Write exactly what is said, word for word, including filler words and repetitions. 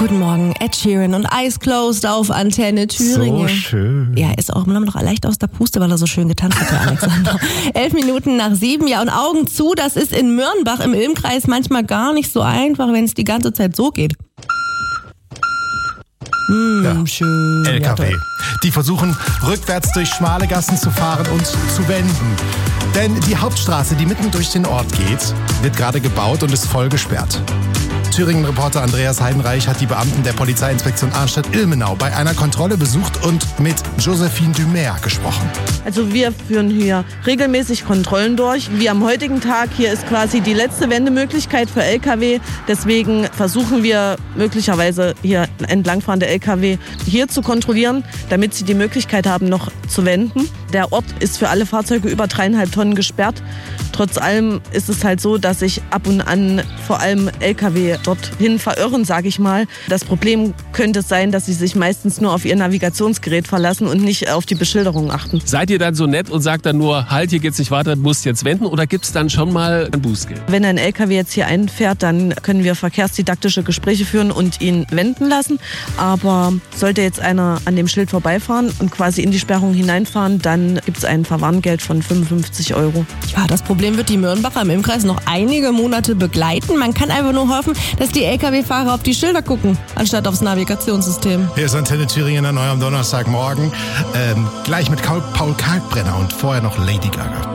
Guten Morgen, Ed Sheeran und Eyes Closed auf Antenne Thüringen. So schön. Ja, ist auch noch leicht aus der Puste, weil er so schön getanzt hat, der Alexander. Elf Minuten nach sieben, ja, und Augen zu, das ist in Mürnbach im Ilmkreis manchmal gar nicht so einfach, wenn es die ganze Zeit so geht. Hm, Ja. schön. L K W. Ja, Die versuchen, rückwärts durch schmale Gassen zu fahren und zu wenden. Denn die Hauptstraße, die mitten durch den Ort geht, wird gerade gebaut und ist voll gesperrt. Thüringen-Reporter Andreas Heidenreich hat die Beamten der Polizeiinspektion Arnstadt-Ilmenau bei einer Kontrolle besucht und mit Josephine Dumer gesprochen. Also wir führen hier regelmäßig Kontrollen durch. Wie am heutigen Tag, hier ist quasi die letzte Wendemöglichkeit für L K W. Deswegen versuchen wir möglicherweise hier entlangfahrende L K W hier zu kontrollieren, damit sie die Möglichkeit haben, noch zu wenden. Der Ort ist für alle Fahrzeuge über dreieinhalb Tonnen gesperrt. Trotz allem ist es halt so, dass sich ab und an vor allem L K W dorthin verirren, sage ich mal. Das Problem könnte sein, dass sie sich meistens nur auf ihr Navigationsgerät verlassen und nicht auf die Beschilderung achten. Seid ihr dann so nett und sagt dann nur, halt, hier geht's nicht weiter, musst jetzt wenden, oder gibt's dann schon mal ein Bußgeld? Wenn ein L K W jetzt hier einfährt, dann können wir verkehrsdidaktische Gespräche führen und ihn wenden lassen. Aber sollte jetzt einer an dem Schild vorbeifahren und quasi in die Sperrung hineinfahren, dann gibt es ein Verwarngeld von fünfundfünfzig Euro. Ja, das Problem wird die Mürnbacher im Ilmkreis noch einige Monate begleiten. Man kann einfach nur hoffen, dass die L K W-Fahrer auf die Schilder gucken, anstatt aufs Navigationssystem. Hier ist Antenne Thüringen neu am Donnerstagmorgen. Ähm, gleich mit Paul Kalkbrenner und vorher noch Lady Gaga.